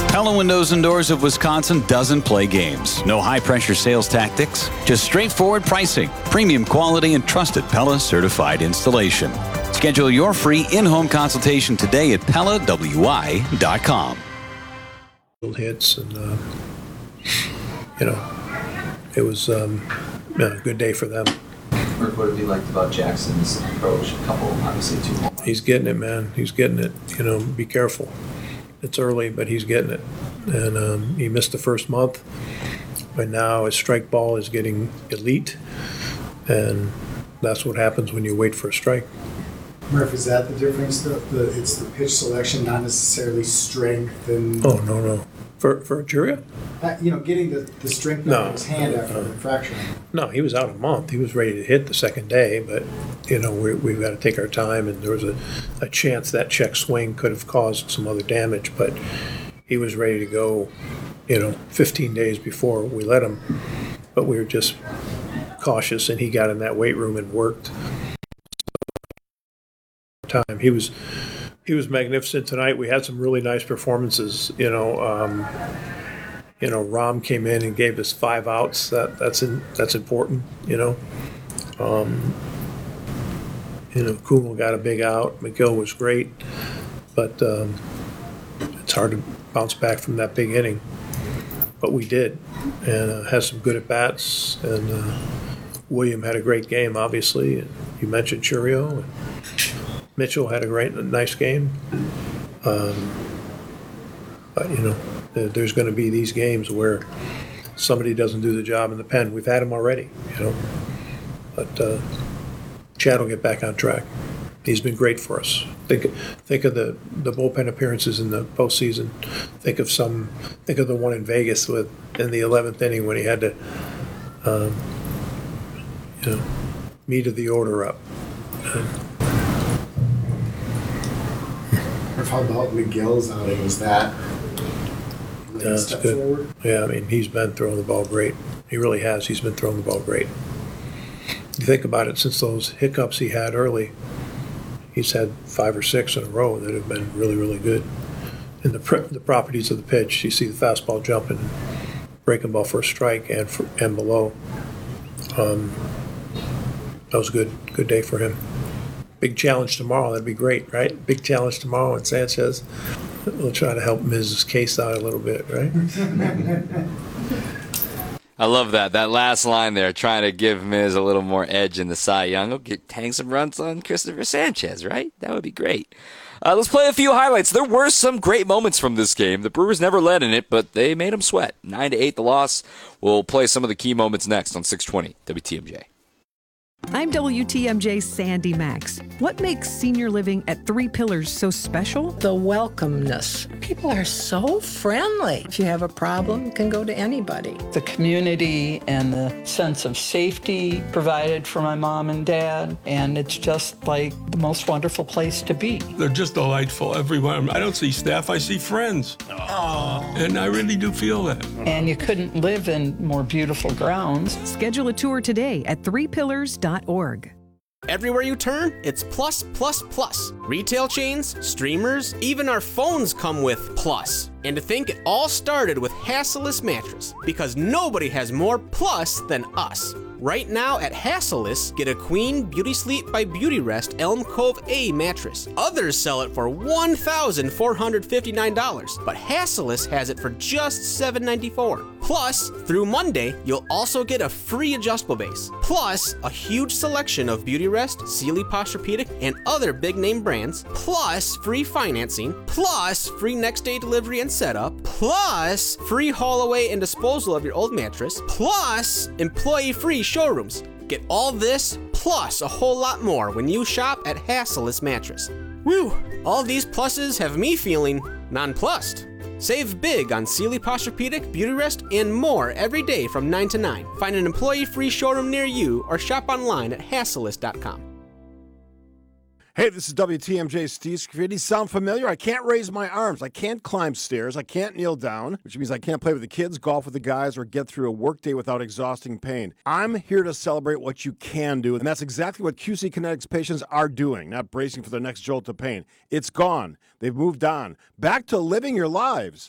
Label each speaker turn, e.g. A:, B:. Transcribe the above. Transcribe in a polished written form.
A: Pella Windows and Doors of Wisconsin doesn't play games. No high-pressure sales tactics, just straightforward pricing, premium quality, and trusted Pella certified installation. Schedule your free in-home consultation today at PellaWI.com.
B: Hits and it was a good day for them.
C: What have you liked about Jackson's approach? A couple, obviously, 2 more.
B: He's getting it, man. He's getting it. Be careful. It's early, but he's getting it. And he missed the first month, but now his strike ball is getting elite, and that's what happens when you wait for a strike.
D: Murph, is that the difference? It's the pitch selection, not necessarily strength and.
B: Oh no. For Juria?
D: Getting the strength out of his hand after the fracture.
B: No, he was out a month. He was ready to hit the second day, but we've got to take our time. And there was a chance that check swing could have caused some other damage, but he was ready to go. 15 days before we let him, but we were just cautious, and he got in that weight room and worked. Time he was magnificent tonight. We had some really nice performances. Rom came in and gave us 5 outs. That's important. Kumel got a big out. McGill was great, but it's hard to bounce back from that big inning. But we did, and had some good at bats. And William had a great game, obviously. And you mentioned Churio. And Mitchell had a nice game. But there's going to be these games where somebody doesn't do the job in the pen. We've had them already, But Chad will get back on track. He's been great for us. Think of the bullpen appearances in the postseason. Think of the one in Vegas in the 11th inning when he had to, meter the order up.
D: How about McGill's outing? Was that
B: that's good. Forward? Yeah, he's been throwing the ball great. He really has. He's been throwing the ball great. You think about it, since those hiccups he had early, he's had 5 or 6 in a row that have been really, really good. And the properties of the pitch, you see the fastball jumping, breaking ball for a strike and below. That was a good day for him. Big challenge tomorrow. That'd be great, right? Big challenge tomorrow in Sanchez. We'll try to help Mrs. Case out a little bit, right?
E: I love that last line there, trying to give Miz a little more edge in the Cy Young. Hang some runs on Christopher Sanchez, right? That would be great. Let's play a few highlights. There were some great moments from this game. The Brewers never led in it, but they made them sweat. 9-8 the loss. We'll play some of the key moments next on 620 WTMJ.
F: I'm WTMJ's Sandy Max. What makes senior living at Three Pillars so special?
G: The welcomeness. People are so friendly. If you have a problem, you can go to anybody.
H: The community and the sense of safety provided for my mom and dad, and it's just like the most wonderful place to be.
I: They're just delightful, everyone. I don't see staff, I see friends. Aww. And I really do feel that.
H: And you couldn't live in more beautiful grounds.
F: Schedule a tour today at threepillars.org.
J: Everywhere you turn, it's plus, plus, plus. Retail chains, streamers, even our phones come with plus. And to think it all started with Hassellus Mattress, because nobody has more plus than us. Right now at Hassellus, get a Queen Beauty Sleep by Beautyrest Elm Cove A mattress. Others sell it for $1,459, but Hassellus has it for just $794. Plus, through Monday, you'll also get a free adjustable base. Plus, a huge selection of Beautyrest, Sealy Posturepedic, and other big name brands. Plus, free financing. Plus, free next day delivery and setup. Plus, free haul away and disposal of your old mattress. Plus, employee free showrooms. Get all this plus a whole lot more when you shop at Hassellus Mattress. Woo! All these pluses have me feeling nonplussed. Save big on Sealy Posturepedic, Beautyrest, and more every day from 9 to 9. Find an employee-free showroom near you or shop online at hassellus.com.
K: Hey, this is WTMJ Steve Scrivini. Sound familiar? I can't raise my arms. I can't climb stairs. I can't kneel down, which means I can't play with the kids, golf with the guys, or get through a workday without exhausting pain. I'm here to celebrate what you can do, and that's exactly what QC Kinetics patients are doing, not bracing for their next jolt of pain. It's gone. They've moved on. Back to living your lives.